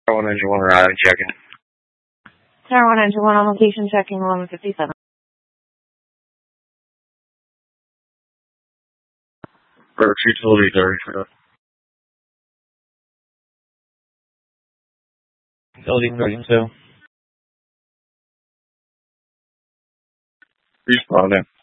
Tower 1 Engine 1 routing checking. Tower 1 Engine 1 on location checking 1157. Perfect, utility 30. Utility 32. Responding.